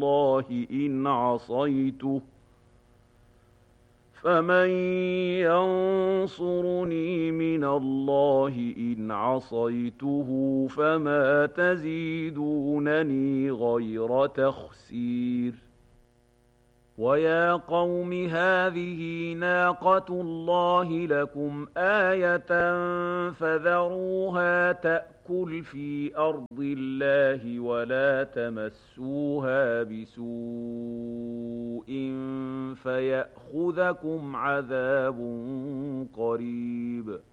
الله إن عصيته فمن ينصرني من الله إن عصيته فما تزيدونني غير تخسير ويا قوم هذه ناقة الله لكم آية فذروها تأكل في أرض الله ولا تمسوها بسوء فيأخذكم عذاب قريب